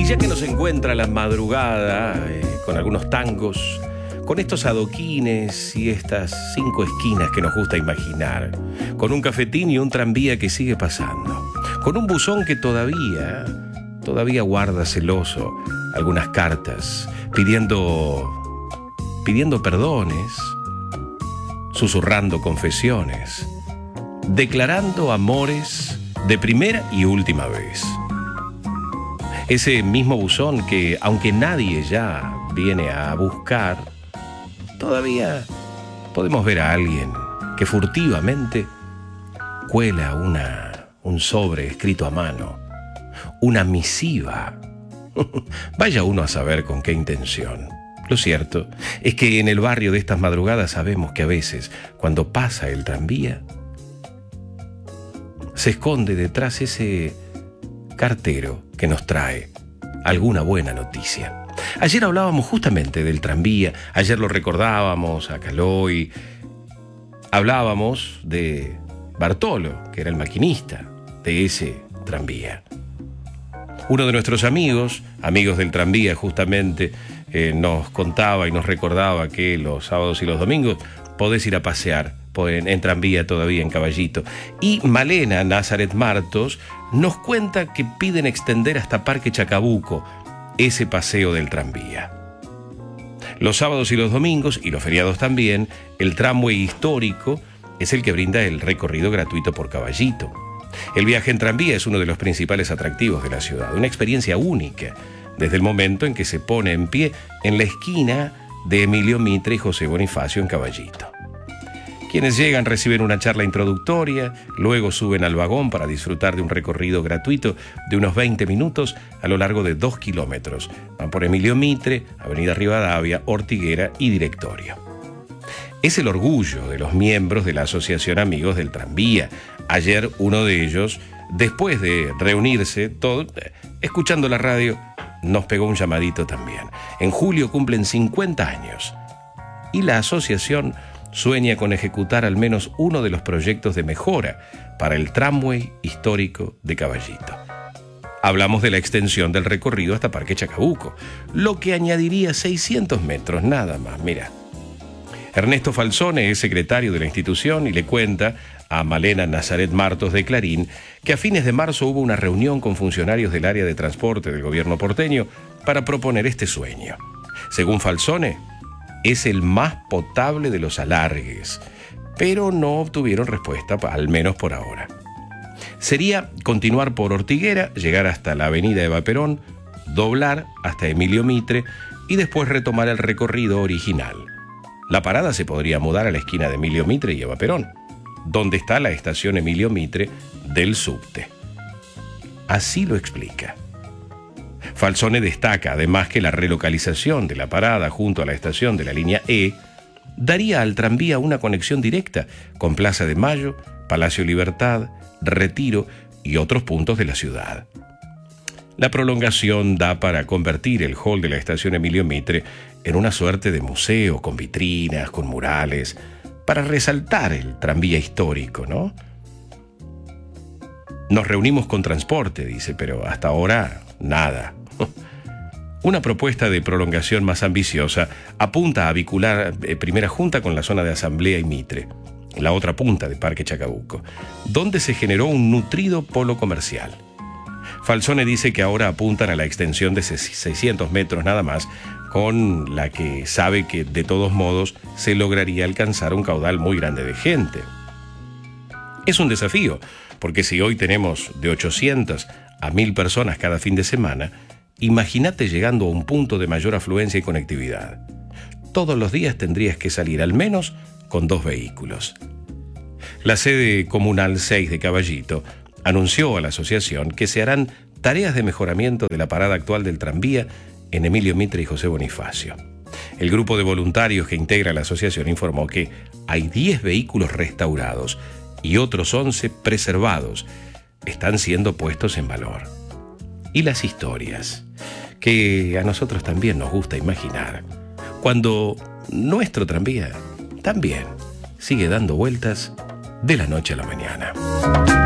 ya que nos encuentra la madrugada con algunos tangos, con estos adoquines y estas 5 esquinas que nos gusta imaginar, con un cafetín y un tranvía que sigue pasando, con un buzón que todavía guarda celoso algunas cartas, pidiendo perdones, susurrando confesiones, declarando amores de primera y última vez. Ese mismo buzón que, aunque nadie ya viene a buscar, todavía podemos ver a alguien que furtivamente cuela un sobre escrito a mano, una misiva. Vaya uno a saber con qué intención. Lo cierto es que en el barrio de estas madrugadas sabemos que a veces, cuando pasa el tranvía, se esconde detrás ese cartero que nos trae alguna buena noticia. Ayer hablábamos justamente del tranvía, ayer lo recordábamos a Caloi, hablábamos de Bartolo, que era el maquinista de ese tranvía. Uno de nuestros amigos del tranvía justamente, nos contaba y nos recordaba que los sábados y los domingos podés ir a pasear en tranvía todavía en Caballito. Y Malena Nazaret Martos nos cuenta que piden extender hasta Parque Chacabuco ese paseo del tranvía. Los sábados y los domingos, y los feriados también, el tramway histórico es el que brinda el recorrido gratuito por Caballito. El viaje en tranvía es uno de los principales atractivos de la ciudad, una experiencia única, desde el momento en que se pone en pie en la esquina de Emilio Mitre y José Bonifacio en Caballito. Quienes llegan reciben una charla introductoria, luego suben al vagón para disfrutar de un recorrido gratuito de unos 20 minutos a lo largo de 2 kilómetros. Van por Emilio Mitre, Avenida Rivadavia, Ortiguera y Directorio. Es el orgullo de los miembros de la Asociación Amigos del Tranvía. Ayer uno de ellos, después de reunirse todos, escuchando la radio, nos pegó un llamadito también. En julio cumplen 50 años y la asociación sueña con ejecutar al menos uno de los proyectos de mejora para el tramway histórico de Caballito. Hablamos de la extensión del recorrido hasta Parque Chacabuco, lo que añadiría 600 metros nada más, mira. Ernesto Falzone es secretario de la institución y le cuenta a Malena Nazaret Martos de Clarín que a fines de marzo hubo una reunión con funcionarios del área de transporte del gobierno porteño para proponer este sueño. Según Falzone, es el más potable de los alargues, pero no obtuvieron respuesta, al menos por ahora. Sería continuar por Ortiguera, llegar hasta la avenida Eva Perón, doblar hasta Emilio Mitre y después retomar el recorrido original. La parada se podría mudar a la esquina de Emilio Mitre y Eva Perón, donde está la estación Emilio Mitre del subte. Así lo explica. Falzone destaca además que la relocalización de la parada junto a la estación de la línea E daría al tranvía una conexión directa con Plaza de Mayo, Palacio Libertad, Retiro y otros puntos de la ciudad. La prolongación da para convertir el hall de la estación Emilio Mitre en una suerte de museo con vitrinas, con murales, para resaltar el tranvía histórico, ¿no? Nos reunimos con transporte, dice, pero hasta ahora nada. Una propuesta de prolongación más ambiciosa apunta a vincular Primera Junta con la zona de Asamblea y Mitre, la otra punta de Parque Chacabuco, donde se generó un nutrido polo comercial. Falzone dice que ahora apuntan a la extensión de 600 metros nada más, con la que sabe que de todos modos se lograría alcanzar un caudal muy grande de gente. Es un desafío, porque si hoy tenemos de 800 a 1000 personas cada fin de semana, imagínate llegando a un punto de mayor afluencia y conectividad. Todos los días tendrías que salir al menos con 2 vehículos. La sede comunal 6 de Caballito anunció a la asociación que se harán tareas de mejoramiento de la parada actual del tranvía en Emilio Mitre y José Bonifacio. El grupo de voluntarios que integra la asociación informó que hay 10 vehículos restaurados y otros 11 preservados están siendo puestos en valor. Y las historias, que a nosotros también nos gusta imaginar, cuando nuestro tranvía también sigue dando vueltas de la noche a la mañana.